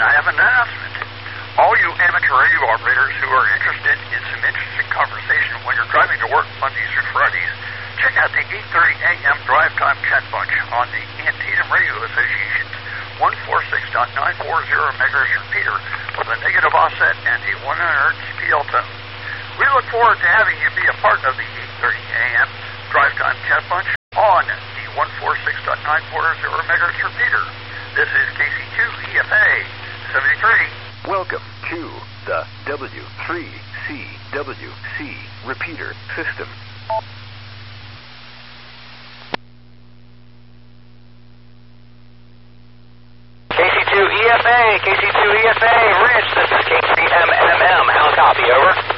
I have an announcement. All you amateur radio operators who are interested in some interesting conversation when you're driving to work Mondays through Fridays, check out the 8:30 a.m. Drive Time Chat Bunch on the Antietam Radio Association's 146.940 megahertz repeater with a negative offset and a 100 PL tone. We look forward to having you be a part of the 8:30 a.m. Drive Time Chat Bunch on the 146.940 megahertz repeater. This is KC2 EFA 73. Welcome to the W3CWC repeater system. KC2 EFA, Rich, this is K3MMM. How copy, over?